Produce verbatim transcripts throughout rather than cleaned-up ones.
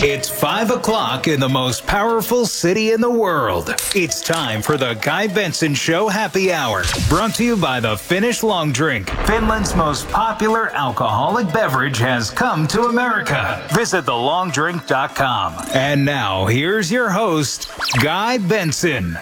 It's five o'clock in the most powerful city in the world. It's time for the Guy Benson Show Happy Hour, brought to you by the Finnish Long Drink. Finland's most popular alcoholic beverage has come to America. Visit the long drink dot com. And now, here's your host, Guy Benson.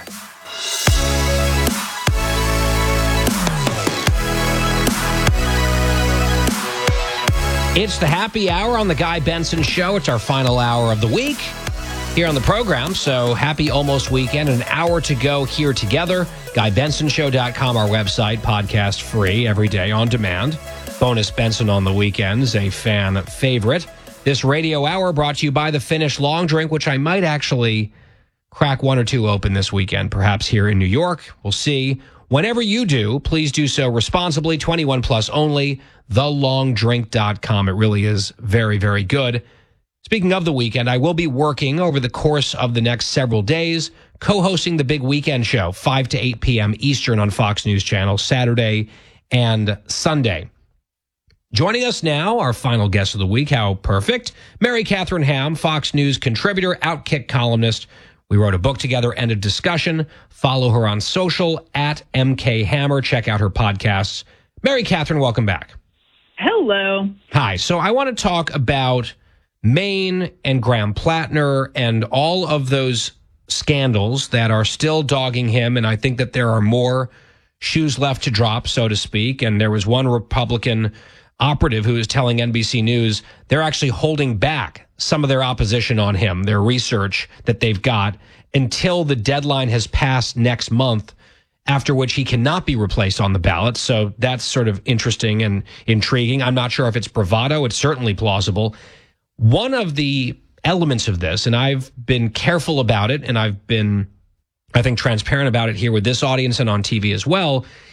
It's the happy hour on the Guy Benson Show. It's our final hour of the week here on the program. So happy almost weekend. An hour to go here together. Guy Benson Show dot com, our website, podcast free every day on demand. Bonus Benson on the weekends, a fan favorite. This radio hour brought to you by the Finnish Long Drink, which I might actually crack one or two open this weekend, perhaps here in New York. We'll see. Whenever you do, please do so responsibly, twenty-one plus only, the long drink dot com. It really is very, very good. Speaking of the weekend, I will be working over the course of the next several days, co-hosting the big weekend show, five to eight p.m. Eastern on Fox News Channel, Saturday and Sunday. Joining us now, our final guest of the week, how perfect, Mary Catherine Ham, Fox News contributor, Outkick columnist. We wrote a book together, End of Discussion. Follow her on social, at M K Hammer. Check out her podcasts. Mary Catherine, welcome back. Hello. Hi. So I want to talk about Maine and Graham Plattner and all of those scandals that are still dogging him. And I think that there are more shoes left to drop, so to speak. And there was one Republican operative who is telling N B C News they're actually holding back some of their opposition on him, their research that they've got, until the deadline has passed next month, after which he cannot be replaced on the ballot. So that's sort of interesting and intriguing. I'm not sure if it's bravado. It's certainly plausible. One of the elements of this, and I've been careful about it, and I've been, I think, transparent about it here with this audience and on T V as well,